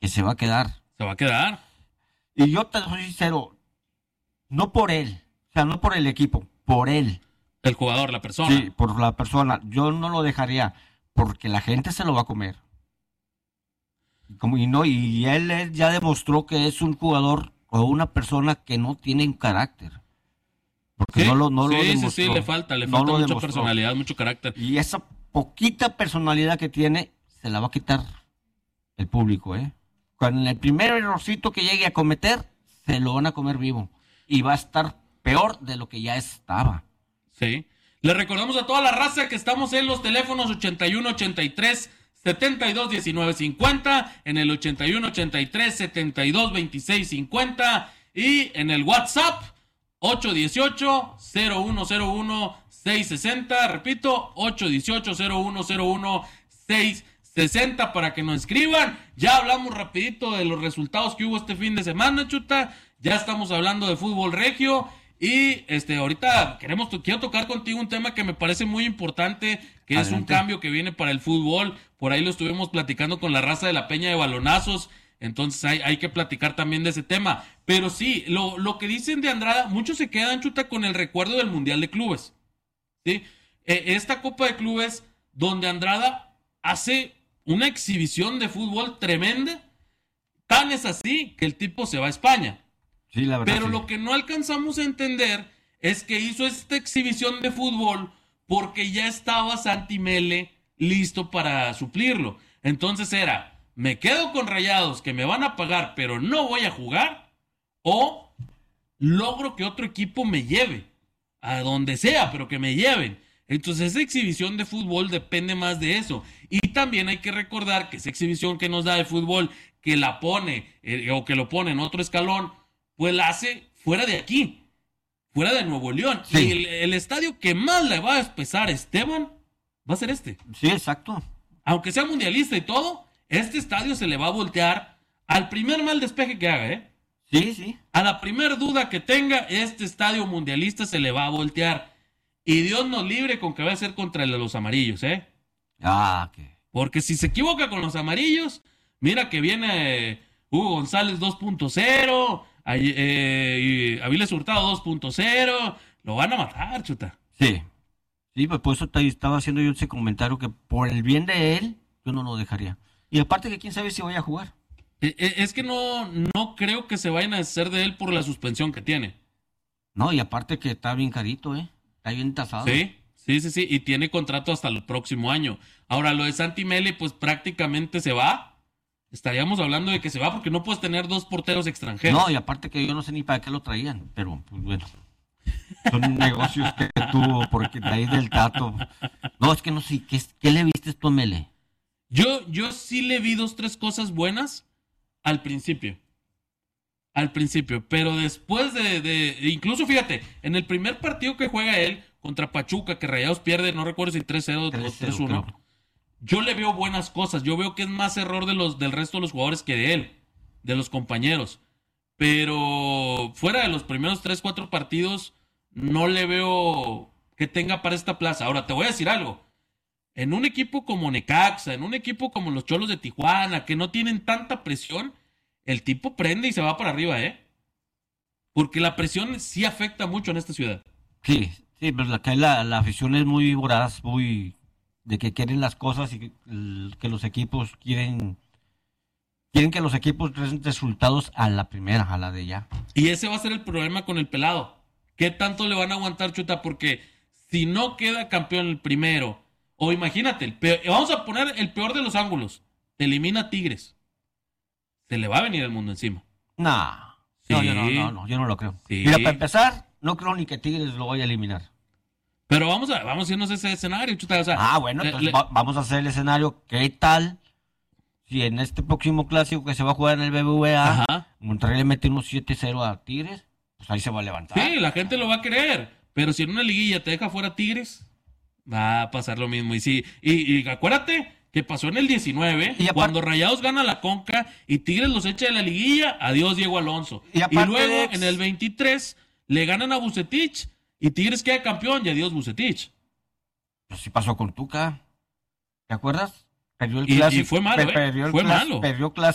que se va a quedar. Se va a quedar. Y yo te soy sincero, no por él, o sea, no por el equipo, por él. El jugador, la persona. Sí, por la persona. Yo no lo dejaría, porque la gente se lo va a comer. Y él ya demostró que es un jugador o una persona que no tiene un carácter. Porque Sí, no lo demostró. sí, le falta No lo mucha demostró. personalidad, mucho carácter. Y esa poquita personalidad que tiene, se la va a quitar el público, ¿eh? Con el primer errorcito que llegue a cometer, se lo van a comer vivo. Y va a estar peor de lo que ya estaba. Sí. Le recordamos a toda la raza que estamos en los teléfonos 81-83-72-19-50, en el 81-83-72-26-50 y en el WhatsApp 818-0101-660. Repito, 818-0101-660 para que nos escriban. Ya hablamos rapidito de los resultados que hubo este fin de semana, Chuta. Ya estamos hablando de fútbol regio. Y ahorita quiero tocar contigo un tema que me parece muy importante, que Adelante. Es un cambio que viene para el fútbol. Por ahí lo estuvimos platicando con la raza de la Peña de Balonazos. Entonces hay que platicar también de ese tema. Pero sí, lo que dicen de Andrada, muchos se quedan, Chuta, con el recuerdo del Mundial de Clubes. ¿Sí? Esta Copa de Clubes donde Andrada hace una exhibición de fútbol tremenda. Tan es así que el tipo se va a España. Sí, la verdad. Pero sí. Lo que no alcanzamos a entender es que hizo esta exhibición de fútbol porque ya estaba Santi Mele listo para suplirlo. Entonces era, me quedo con Rayados que me van a pagar pero no voy a jugar, o logro que otro equipo me lleve a donde sea, pero que me lleven. Entonces esa exhibición de fútbol depende más de eso. Y también hay que recordar que esa exhibición que nos da el fútbol, que la pone o que lo pone en otro escalón, pues la hace fuera de aquí, fuera de Nuevo León. Sí. Y el estadio que más le va a pesar a Esteban va a ser este. Sí, exacto. Aunque sea mundialista y todo, este estadio se le va a voltear al primer mal despeje que haga, ¿eh? Sí, sí. A la primer duda que tenga, este estadio mundialista se le va a voltear. Y Dios nos libre con que va a ser contra los amarillos, ¿eh? ¿Qué? Porque si se equivoca con los amarillos, mira que viene Hugo González 2.0... Aviles Hurtado 2.0, lo van a matar, Chuta. Sí, pues por eso estaba haciendo yo ese comentario que por el bien de él, yo no lo dejaría. Y aparte que quién sabe si vaya a jugar. Es que no creo que se vayan a hacer de él por la suspensión que tiene. No, y aparte que está bien carito, está bien tasado. Sí, y tiene contrato hasta el próximo año. Ahora, lo de Santi Mele, pues prácticamente se va. Estaríamos hablando de que se va porque no puedes tener dos porteros extranjeros. No, y aparte que yo no sé ni para qué lo traían, pero pues bueno, son negocios que tuvo porque de ahí del Tato. No, es que no sé, ¿qué le viste tú a Mele? Yo sí le vi 2-3 cosas buenas al principio, pero después incluso fíjate, en el primer partido que juega él contra Pachuca, que Rayados pierde, no recuerdo si 3-0 o 3-1, creo. Yo le veo buenas cosas. Yo veo que es más error del resto de los jugadores que de él, de los compañeros. Pero fuera de los primeros 3-4 partidos, no le veo que tenga para esta plaza. Ahora, te voy a decir algo. En un equipo como Necaxa, en un equipo como los Cholos de Tijuana, que no tienen tanta presión, el tipo prende y se va para arriba, ¿eh? Porque la presión sí afecta mucho en esta ciudad. Sí, pero acá la afición es muy voraz, muy... de que quieren las cosas y que los equipos quieren que los equipos den resultados a la primera, a la de ya. Y ese va a ser el problema con el pelado. ¿Qué tanto le van a aguantar, Chuta? Porque si no queda campeón el primero, o imagínate, vamos a poner el peor de los ángulos, te elimina Tigres, se le va a venir el mundo encima. No, sí. yo no lo creo. Sí. Mira, para empezar, no creo ni que Tigres lo vaya a eliminar. Pero vamos a irnos a ese escenario, Chuta. O sea, bueno, entonces vamos a hacer el escenario. ¿Qué tal si en este próximo clásico que se va a jugar en el BBVA, Monterrey le mete unos 7-0 a Tigres? Pues ahí se va a levantar. Sí, la gente lo va a querer. Pero si en una liguilla te deja fuera Tigres, va a pasar lo mismo. Y sí, y acuérdate que pasó en el 19, cuando Rayados gana la Conca y Tigres los echa de la liguilla, adiós Diego Alonso. Y luego en el 23 le ganan a Vucetich y Tigres queda campeón y adiós Vucetich. Pues sí pasó con Tuca, ¿te acuerdas? Perdió el clásico. Y fue malo, perdió fue malo. Perdió